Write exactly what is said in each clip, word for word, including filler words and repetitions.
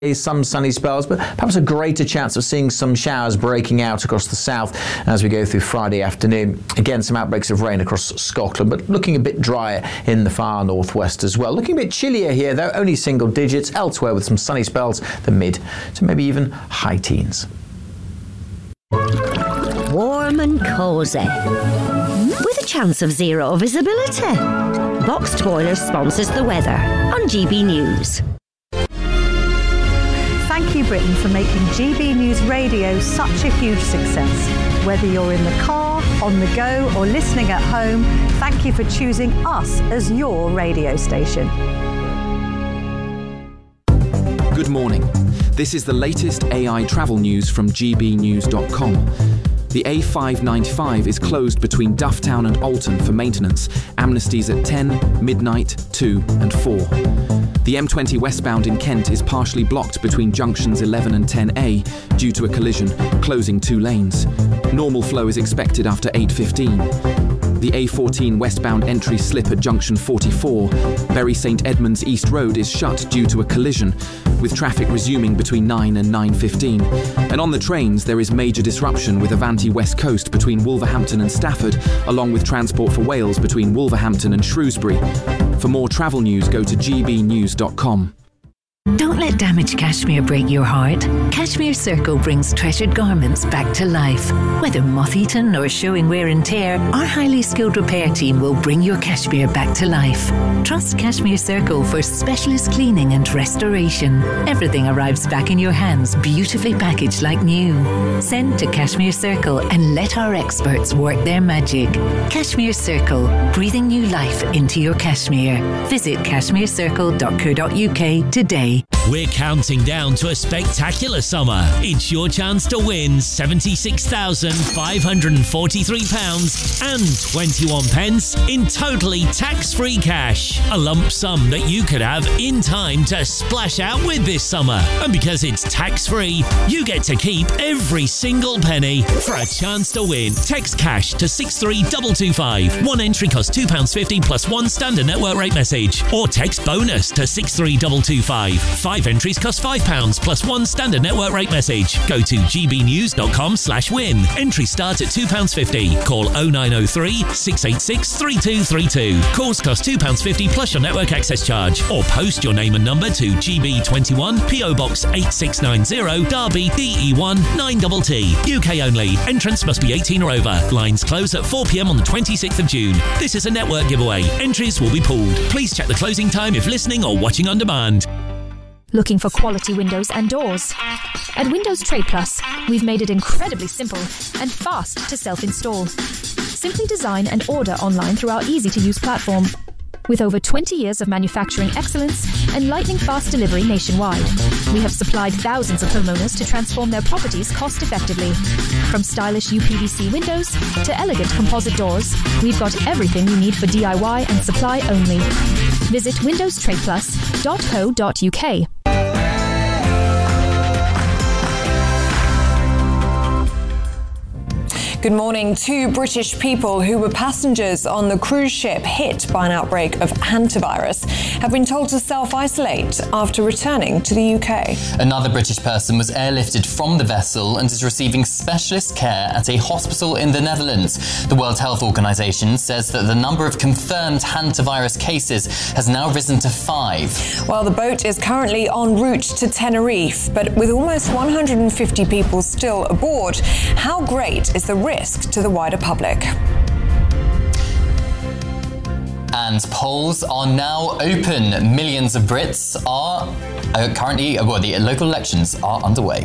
Some sunny spells, but perhaps a greater chance of seeing some showers breaking out across the south as we go through Friday afternoon. Again, some outbreaks of rain across Scotland, but looking a bit drier in the far northwest as well. Looking a bit chillier here, though, only single digits. Elsewhere with some sunny spells, the mid to maybe even high teens. Warm and cosy, with a chance of zero visibility. Boxed Boilers sponsors the weather on G B News. Thank you, Britain, for making G B News Radio such a huge success. Whether you're in the car, on the go, or listening at home, thank you for choosing us as your radio station. Good morning. This is the latest A I travel news from G B news dot com. The A five ninety-five is closed between Dufftown and Alton for maintenance. Amnesties at ten, midnight, two and four. The M twenty westbound in Kent is partially blocked between junctions eleven and ten A due to a collision, closing two lanes. Normal flow is expected after eight fifteen. The A fourteen westbound entry slip at junction forty-four. Bury St Edmunds East Road is shut due to a collision, with traffic resuming between nine and nine fifteen. And on the trains, there is major disruption with Avanti West Coast between Wolverhampton and Stafford, along with Transport for Wales between Wolverhampton and Shrewsbury. For more travel news, go to G B news dot com. Don't let damaged cashmere break your heart. Cashmere Circle brings treasured garments back to life. Whether moth-eaten or showing wear and tear, our highly skilled repair team will bring your cashmere back to life. Trust Cashmere Circle for specialist cleaning and restoration. Everything arrives back in your hands, beautifully packaged like new. Send to Cashmere Circle and let our experts work their magic. Cashmere Circle, breathing new life into your cashmere. Visit cashmere circle dot co dot U K today. We're counting down to a spectacular summer. It's your chance to win seventy-six thousand five hundred forty-three pounds and twenty-one pence in totally tax-free cash. A lump sum that you could have in time to splash out with this summer. And because it's tax-free, you get to keep every single penny. For a chance to win, text cash to six three two two five. One entry costs two pounds fifty plus one standard network rate message. Or text bonus to six three two two five. Five entries cost five pounds plus one standard network rate message. Go to G B news dot com slash win. Entry starts at two pounds fifty. Call oh nine oh three, six eight six, three two three two. Calls cost two pounds fifty plus your network access charge. Or post your name and number to G B twenty-one, P O Box eight six nine zero, Derby, D E one nine T T. U K only. Entrance must be eighteen or over. Lines close at four p m on the twenty-sixth of June. This is a network giveaway. Entries will be pooled. Please check the closing time if listening or watching on demand. Looking for quality windows and doors? At Windows Trade Plus, we've made it incredibly simple and fast to self-install. Simply design and order online through our easy-to-use platform. With over twenty years of manufacturing excellence and lightning-fast delivery nationwide, we have supplied thousands of homeowners to transform their properties cost-effectively. From stylish U P V C windows to elegant composite doors, we've got everything you need for D I Y and supply only. Visit windows trade plus dot co dot U K. Good morning. Two British people who were passengers on the cruise ship hit by an outbreak of hantavirus have been told to self-isolate after returning to the U K. Another British person was airlifted from the vessel and is receiving specialist care at a hospital in the Netherlands. The World Health Organization says that the number of confirmed hantavirus cases has now risen to five. Well, the boat is currently en route to Tenerife, but with almost one hundred fifty people still aboard, how great is the risk risk to the wider public? And polls are now open. Millions of Brits are uh, currently, well, the local elections are underway.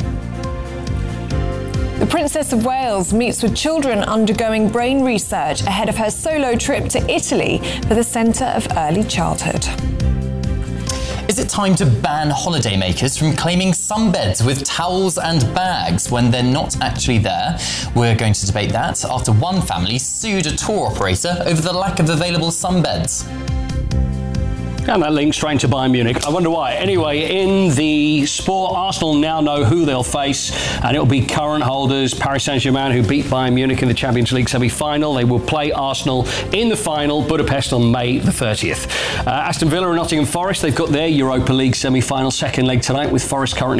The Princess of Wales meets with children undergoing brain research ahead of her solo trip to Italy for the Centre of Early Childhood. Is it time to ban holidaymakers from claiming sunbeds with towels and bags when they're not actually there? We're going to debate that after one family sued a tour operator over the lack of available sunbeds. And that links straight to Bayern Munich. I wonder why. Anyway, in the sport, Arsenal now know who they'll face, and it'll be current holders Paris Saint-Germain, who beat Bayern Munich in the Champions League semi-final. They will play Arsenal in the final, Budapest, on May the thirtieth. Uh, Aston Villa and Nottingham Forest, they've got their Europa League semi-final second leg tonight, with Forest currently